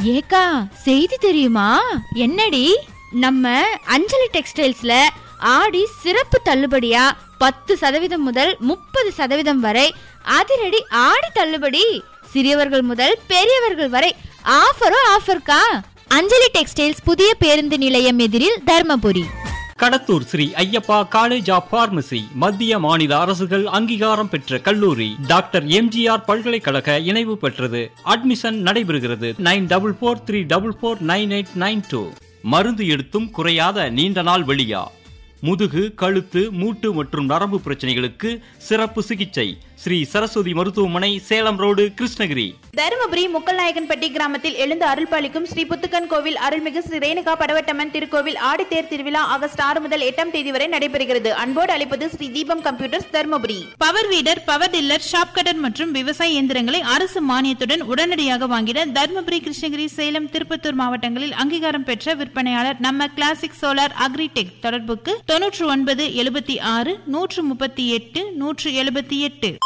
ஏக்கா செய்தி தெரியுமா? என்னடி? நம்ம அஞ்சலி டெக்ஸ்டைல்ஸ்ல ஆடி சிறப்பு தள்ளுபடியா 10% முதல் 30% வரை அதிரடி ஆடி தள்ளுபடி. சிறியவர்கள் முதல் பெரியவர்கள் வரை ஆஃபர்க்கா. அஞ்சலி டெக்ஸ்டைல்ஸ், புதிய பேருந்து நிலையம் எதிரில், Dharmapuri. Kadathur Sri Ayyappa college of pharmacy மத்திய மாநில அரசுகள் அங்கீகாரம் பெற்ற கல்லூரி. டாக்டர் எம்ஜிஆர் பல்கலைக்கழக இணைவு பெற்றது. அட்மிஷன் நடைபெறுகிறது. 9444949892. மருந்து எடுத்தும் குறையாத நீண்ட நாள் வெளியா, முதுகு, கழுத்து, மூட்டு மற்றும் நரம்பு பிரச்சனைகளுக்கு சிறப்பு சிகிச்சை. ஸ்ரீ சரஸ்வதி மருத்துவமனை, சேலம் ரோடு, கிருஷ்ணகிரி. தருமபுரி முக்கல்நாயக்கன்பட்டி கிராமத்தில் எழுந்து அருள்பாலிக்கும் ஸ்ரீ புத்துக்கன் கோவில் அருள்மிகு ஸ்ரீ ரேணுகா படவட்டம்மன் திருக்கோவில் ஆடித்தேர் திருவிழா ஆகஸ்ட் 6 முதல் 8ஆம் தேதி வரை நடைபெறுகிறது. அன்போடு அழைப்பது ஸ்ரீ தீபம் computers, Dharmapuri. Power வீடர், power tiller, shop cutter மற்றும் விவசாய இயந்திரங்களை அரசு மானியத்துடன் உடனடியாக வாங்கிட தருமபுரி, கிருஷ்ணகிரி, சேலம், திருப்பத்தூர் மாவட்டங்களில் அங்கீகாரம் பெற்ற விற்பனையாளர் நம்ம கிளாசிக் சோலார் அக்ரிடெக். தொடர்புக்கு 9976 138 178.